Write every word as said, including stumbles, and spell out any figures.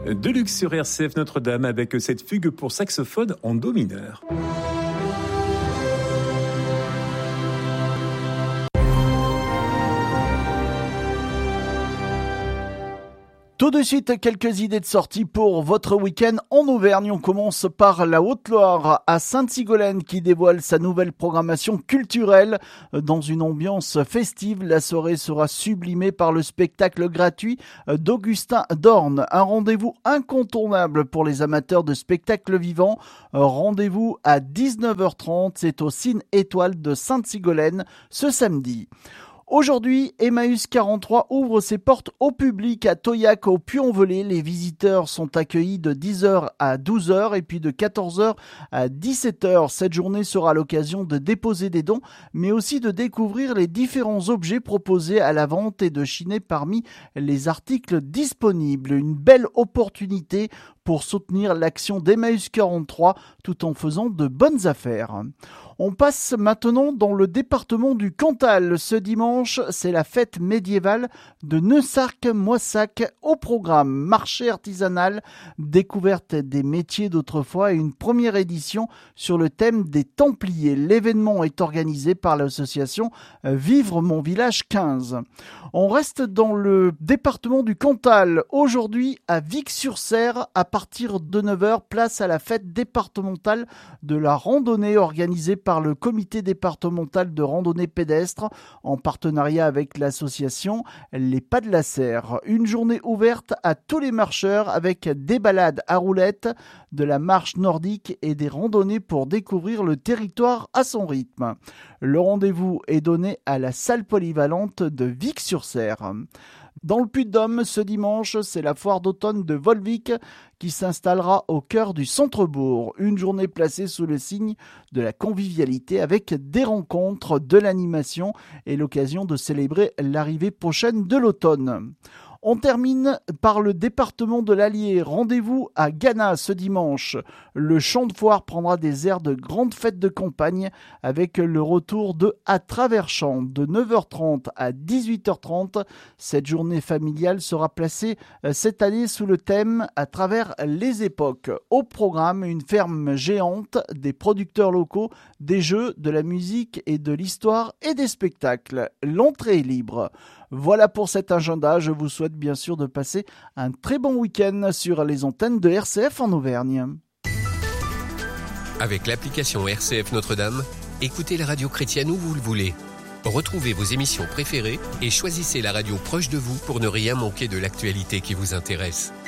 Deluxe sur R C F Notre-Dame avec cette fugue pour saxophone en do mineur. Tout de suite, quelques idées de sortie pour votre week-end en Auvergne. On commence par la Haute-Loire à Sainte-Sigolène qui dévoile sa nouvelle programmation culturelle. Dans une ambiance festive, la soirée sera sublimée par le spectacle gratuit d'Augustin Dorn. Un rendez-vous incontournable pour les amateurs de spectacles vivants. Rendez-vous à dix-neuf heures trente, c'est au Cine Étoile de Sainte-Sigolène ce samedi. Aujourd'hui, Emmaüs quarante-trois ouvre ses portes au public à Toyac au Puy-en-Velay. Les visiteurs sont accueillis de dix heures à douze heures et puis de quatorze heures à dix-sept heures. Cette journée sera l'occasion de déposer des dons, mais aussi de découvrir les différents objets proposés à la vente et de chiner parmi les articles disponibles. Une belle opportunité pour soutenir l'action d'Emmaüs quarante-trois tout en faisant de bonnes affaires. On passe maintenant dans le département du Cantal. Ce dimanche, c'est la fête médiévale de Neussarck-Moissac au programme. Marché artisanal, découverte des métiers d'autrefois et une première édition sur le thème des Templiers. L'événement est organisé par l'association Vivre mon village quinze. On reste dans le département du Cantal. Aujourd'hui, à Vic-sur-Serre, à partir de neuf heures, place à la fête départementale de la randonnée organisée par par le comité départemental de randonnée pédestre en partenariat avec l'association Les Pas de la Serre. Une journée ouverte à tous les marcheurs avec des balades à roulettes, de la marche nordique et des randonnées pour découvrir le territoire à son rythme. Le rendez-vous est donné à la salle polyvalente de Vic-sur-Serre. Dans le Puy-de-Dôme, ce dimanche, c'est la foire d'automne de Volvic qui s'installera au cœur du centre-bourg. Une journée placée sous le signe de la convivialité avec des rencontres, de l'animation et l'occasion de célébrer l'arrivée prochaine de l'automne. On termine par le département de l'Allier. Rendez-vous à Gannat ce dimanche. Le champ de foire prendra des airs de grande fête de campagne avec le retour de À travers champs de neuf heures trente à dix-huit heures trente. Cette journée familiale sera placée cette année sous le thème À travers les époques. Au programme, une ferme géante, des producteurs locaux, des jeux, de la musique et de l'histoire et des spectacles. L'entrée est libre. Voilà pour cet agenda. Je vous souhaite bien sûr de passer un très bon week-end sur les antennes de R C F en Auvergne. Avec l'application R C F Notre-Dame, écoutez la radio chrétienne où vous le voulez. Retrouvez vos émissions préférées et choisissez la radio proche de vous pour ne rien manquer de l'actualité qui vous intéresse.